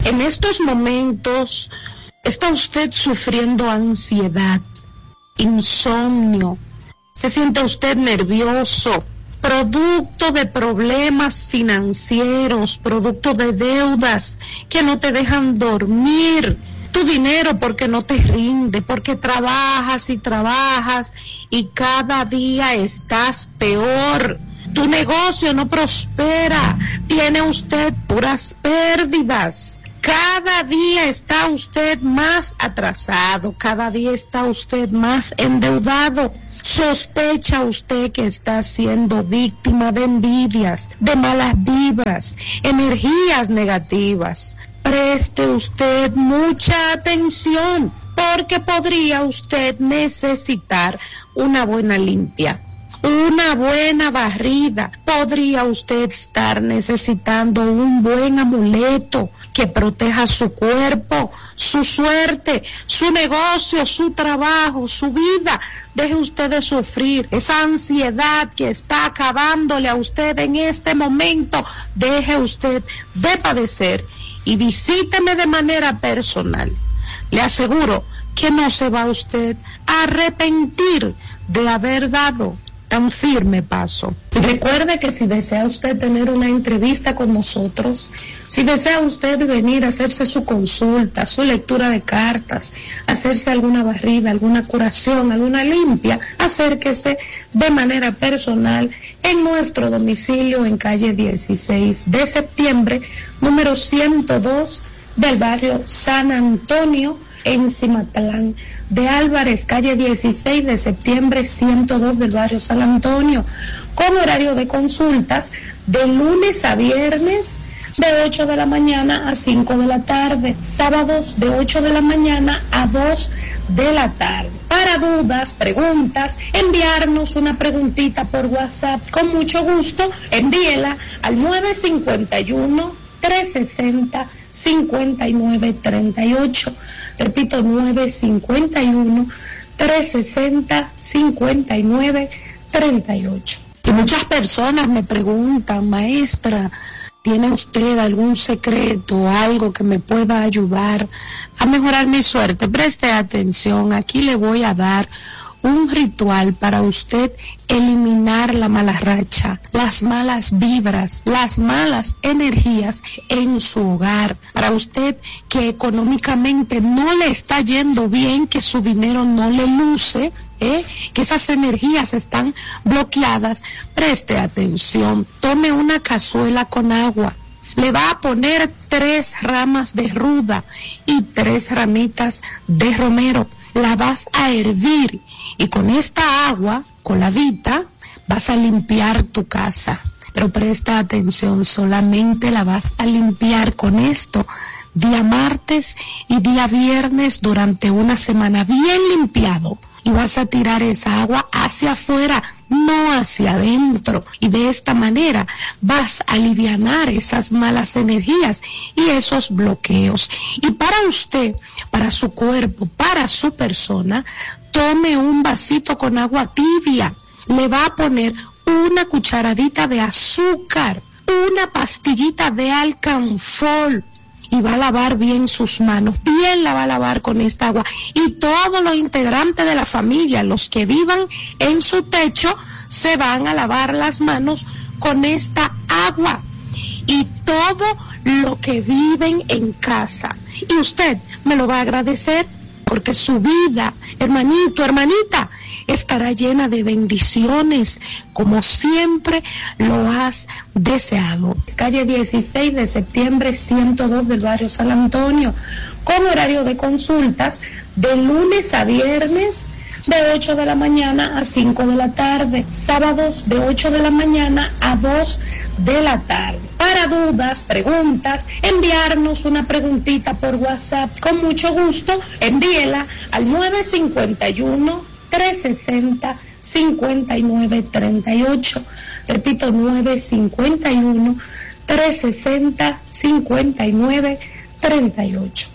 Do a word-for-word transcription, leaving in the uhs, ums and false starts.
En estos momentos está usted sufriendo ansiedad, insomnio, se siente usted nervioso, producto de problemas financieros, producto de deudas que no te dejan dormir, tu dinero porque no te rinde, porque trabajas y trabajas y cada día estás peor. Tu negocio no prospera, tiene usted puras pérdidas. Cada día está usted más atrasado, cada día está usted más endeudado. ¿Sospecha usted que está siendo víctima de envidias, de malas vibras, energías negativas? Preste usted mucha atención, porque podría usted necesitar una buena limpia, una buena barrida. Podría usted estar necesitando un buen amuleto que proteja su cuerpo, su suerte, su negocio, su trabajo, su vida. Deje usted de sufrir esa ansiedad que está acabándole a usted en este momento. Deje usted de padecer y visíteme de manera personal. Le aseguro que no se va usted a arrepentir de haber dado tan firme paso. Y recuerde que si desea usted tener una entrevista con nosotros, si desea usted venir a hacerse su consulta, su lectura de cartas, hacerse alguna barrida, alguna curación, alguna limpia, acérquese de manera personal en nuestro domicilio en calle dieciséis de septiembre, número ciento dos del barrio San Antonio, en Cimatlán de Álvarez, calle dieciséis de septiembre, ciento dos del barrio San Antonio, con horario de consultas de lunes a viernes de ocho de la mañana a cinco de la tarde, sábados de ocho de la mañana a dos de la tarde. Para dudas, preguntas, enviarnos una preguntita por WhatsApp, con mucho gusto, envíela al nueve cinco uno, tres seis cero, cincuenta y nueve treinta y ocho. Repito, nueve cinco uno, tres sesenta, cincuenta y nueve treinta y ocho. Y muchas personas me preguntan, maestra, ¿tiene usted algún secreto, algo que me pueda ayudar a mejorar mi suerte? Preste atención, aquí le voy a dar un ritual para usted eliminar la mala racha, las malas vibras, las malas energías en su hogar. Para usted que económicamente no le está yendo bien, que su dinero no le luce, ¿eh? que esas energías están bloqueadas, preste atención, tome una cazuela con agua. Le va a poner tres ramas de ruda y tres ramitas de romero. La vas a hervir y con esta agua coladita vas a limpiar tu casa. Pero presta atención, solamente la vas a limpiar con esto día martes y día viernes durante una semana, bien limpiado. Y vas a tirar esa agua hacia afuera, no hacia adentro. Y de esta manera vas a alivianar esas malas energías y esos bloqueos. Y para usted, para su cuerpo, para su persona, tome un vasito con agua tibia. Le va a poner una cucharadita de azúcar, una pastillita de alcanfol. Y va a lavar bien sus manos, bien la va a lavar con esta agua. Y todos los integrantes de la familia, los que vivan en su techo, se van a lavar las manos con esta agua. Y todo lo que viven en casa. Y usted me lo va a agradecer, porque su vida, hermanito, hermanita, estará llena de bendiciones, como siempre lo has deseado. Calle dieciséis de septiembre, ciento dos del barrio San Antonio, con horario de consultas de lunes a viernes de ocho de la mañana a cinco de la tarde, sábados de ocho de la mañana a dos de la tarde. Para dudas, preguntas, enviarnos una preguntita por WhatsApp, con mucho gusto, envíela al nueve cinco uno, tres sesenta, cincuenta y nueve treinta y ocho. Repito, nueve cinco uno, tres sesenta, cincuenta y nueve treinta y ocho.